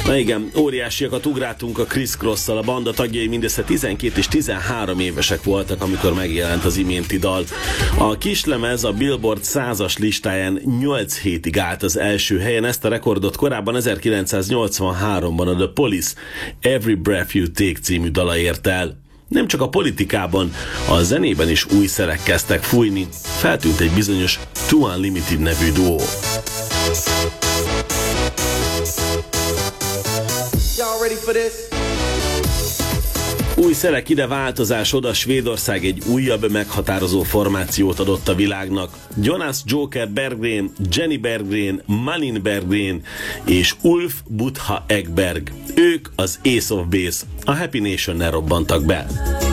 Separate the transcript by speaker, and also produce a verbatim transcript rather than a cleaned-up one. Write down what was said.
Speaker 1: Na igen, óriásiakat ugráltunk a Criss Cross-szal, a banda tagjai mindössze tizenkét és tizenhárom évesek voltak, amikor megjelent az iménti dal. A kislemez a Billboard százas listáján nyolc hétig állt az első helyen, ezt a rekordot korábban ezerkilencszáznyolcvanháromban a The Police Every Breath You Take című dala ért el. Nem csak a politikában, a zenében is új szelek kezdtek fújni, feltűnt egy bizonyos Two Unlimited nevű duó.
Speaker 2: Ready for this?
Speaker 1: Új szelek ide, változás oda, Svédország egy újabb meghatározó formációt adott a világnak. Jonas Joker Berggren, Jenny Berggren, Malin Berggren és Ulf Butha Ekberg. Ők az Ace of Base, a Happy Nation-nel robbantak be.